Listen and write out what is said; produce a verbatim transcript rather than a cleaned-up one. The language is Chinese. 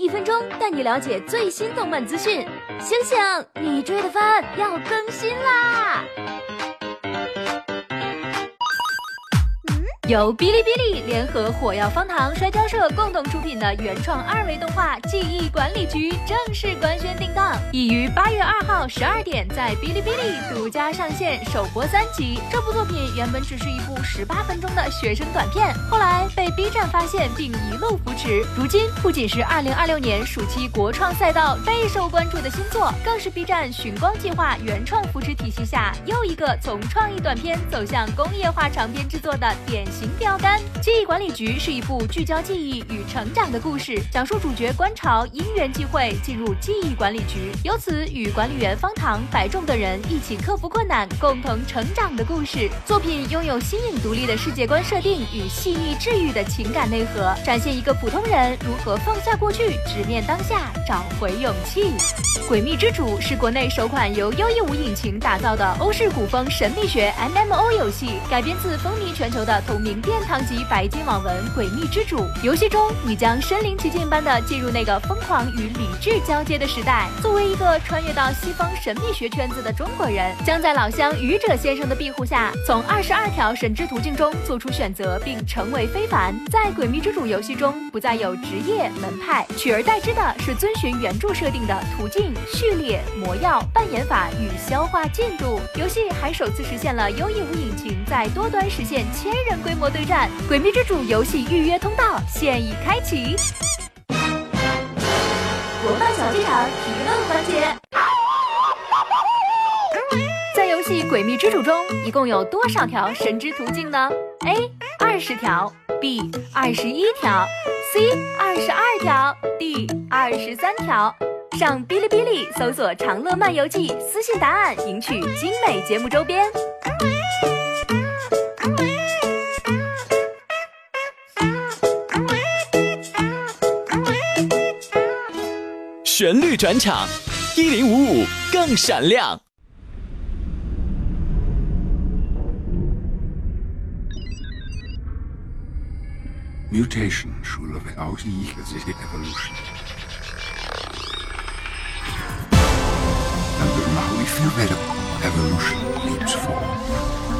一分钟带你了解最新动漫资讯。醒醒，你追的番要更新啦！由哔哩哔哩联合火药方糖摔跤社共同出品的原创二维动画《记忆管理局》正式官宣定档，已于八月二号十二点在哔哩哔哩独家上线首播三集。这部作品原本只是一部十八分钟的学生短片，后来被 B 站发现并一路扶持，如今不仅是二零二六年暑期国创赛道备受关注的新作，更是 B 站寻光计划原创扶持体系下又一个从创意短片走向工业化长片制作的典型行标杆。记忆管理局是一部聚焦记忆与成长的故事，讲述主角观潮因缘际会进入记忆管理局，由此与管理员方糖、白仲等人一起克服困难，共同成长的故事。作品拥有新颖独立的世界观设定与细腻治愈的情感内核，展现一个普通人如何放下过去，直面当下，找回勇气。《诡秘之主》是国内首款由优异无引擎打造的欧式古风神秘学 M M O 游戏，改编自风靡全球的同名殿堂级白金网文《诡秘之主》。游戏中，你将身临其境般的进入那个疯狂与理智交接的时代。作为一个穿越到西方神秘学圈子的中国人，将在老乡愚者先生的庇护下，从二十二条神之途径中做出选择，并成为非凡。在《诡秘之主》游戏中，不再有职业门派，取而代之的是遵循原著设定的途径、序列、魔药、扮演法与消化进度。游戏还首次实现了优异无引擎在多端实现千人规模对战。《诡秘之主》游戏预约通道现已开启。国漫小剧场提问环节。在游戏《诡秘之主》中，一共有多少条神之途径呢 ？A. 二十条 B. 二十一条 C. 二十二条 D. 二十三条。上哔哩哔哩搜索“长乐漫游记”，私信答案，赢取精美节目周边。 旋律转场，一零五五更闪亮。 Mutation schul of ausgleichende evolution. And the now we feel that evolution leaps forward.